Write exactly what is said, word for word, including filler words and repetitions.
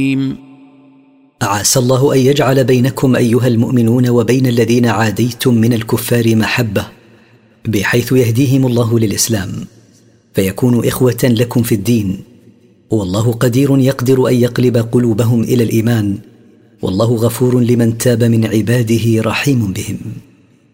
عسى الله أن يجعل بينكم أيها المؤمنون وبين الذين عاديتم من الكفار محبة، بحيث يهديهم الله للإسلام فيكونوا إخوة لكم في الدين، والله قدير يقدر أن يقلب قلوبهم إلى الإيمان، والله غفور لمن تاب من عباده رحيم بهم.